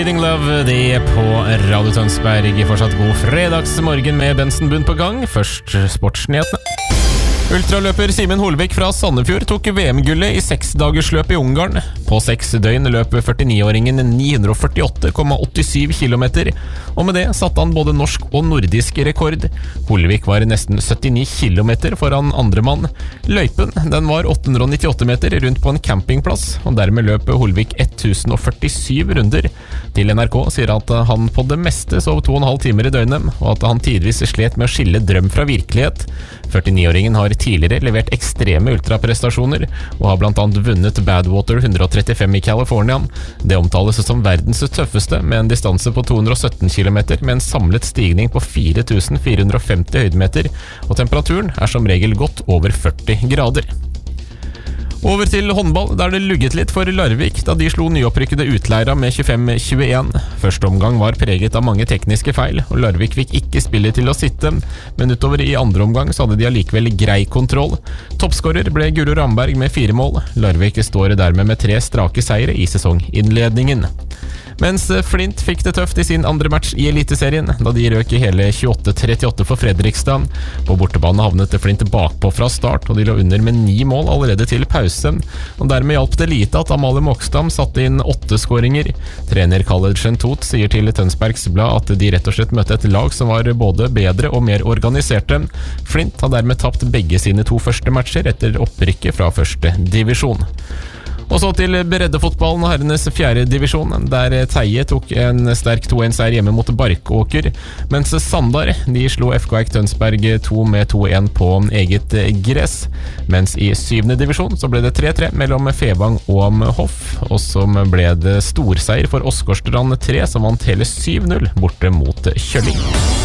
Bleeding Love, det på Radio Tønsberg. Fortsatt god fredagsmorgen med Bensen Bunn på gang. Først sportsnyhetene. Ultraløper Simen Holvik fra Sandefjord tok VM-gullet i 6-dagersløp i Ungarn. På 6 døgn løp 49-åringen 948,87 kilometer, og med det satte han både norsk og nordisk rekord. Holvik var nesten 79 kilometer foran andre mann. Løypen, den var 898 meter rundt på en campingplass, og dermed løp Holvik 1047 runder. Til NRK sier at han på det meste sov 2,5 timer i døgnet, og at han tidvis slet med å skille drøm fra virkelighet. 49-åringen har tidligere levert ekstreme ultraprestasjoner, og har blant annet vunnet Badwater 135 i California. Det omtales som verdens tøffeste, med en distanse på 217 kilometer, med en samlet stigning på 4450 høydemeter, og temperaturen er som regel godt over 40 grader. Over til håndball, der det lugget litt for Larvik da de slo nyopprykkede Utleira med 25-21. Første omgang var preget av mange tekniske feil, og Larvik fikk ikke spillet til å sitte, men utover i andre omgang så hadde de allikevel grei kontroll. Toppskårer ble Guro Ramberg med 4 mål. Larvik står dermed med 3 strake seire i sesonginnledningen. Mens Flint fikk det tøft i sin andre match i Eliteserien, da de røk i hele 28-38 for Fredrikstad. På bortebane havnet Flint bakpå fra start, og de lå under med 9 mål allerede til pause. Og dermed hjalp det lite at Amalie Mokstam satte inn 8 skåringer. Trener Khaled Shentot sier til Tønsbergs Blad at de rett og slett møtte et lag som var både bedre og mer organiserte. Flint har dermed tapt begge sine 2 første matcher etter opprykket fra første divisjon. Og så til breddefotballen og herrenes 4. divisjon, der Teie tok en sterk 2-1-seier hjemme mot Barkåker, mens Sandar de slo FK Eik Tønsberg 2 med 2-1 på eget gress. Mens i 7. divisjon så ble det 3-3 mellom Fevang og Hoff, og som ble det storseier for Åsgårdstrand 3, som vant hele 7-0 borte mot Kjølling.